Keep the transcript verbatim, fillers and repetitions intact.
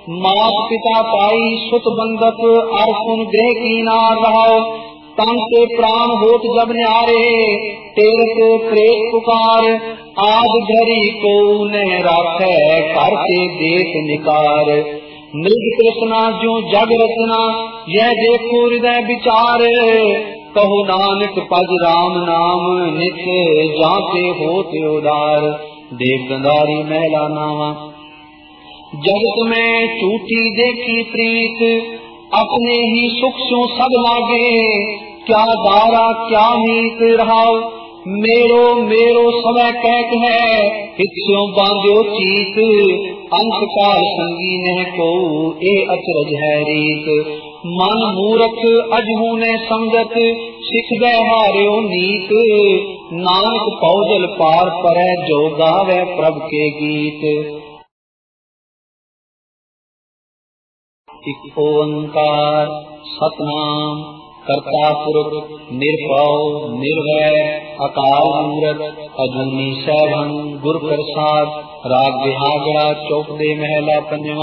मात पिता ताई सुत बंदत अर सुन ग्रह की नार रहो। तन के प्राण होत जब न्यारे तेरत प्रेत पुकार। आज घरी को न राखे करके देत निकार। मृग कृष्णा जो जग रचना यह देखो हृदय विचार। कहो नानक पज राम नाम नित जाते होते उदार। देव गंधारी महला नावा जगत में झूठी देखी प्रीत। अपने ही सुख सो सब लागे क्या दारा क्या मीत रहाओ। मेरो मेरो समय कहत है हिस्सों बांध्यो चीत। अंत काल संगी न को ए अचरज है रीत। मन मूरख अजहू ने संगत सिख गए हार्यो नीत। नानक पौजल पार परै जो गावे प्रभ के गीत। एक ओंकार सतनाम करता पुरख निरभव निर्वैर अकाल मूरत अजूनी सैभं गुर प्रसाद। राग बिहागड़ा चौक दे महला पंजवा।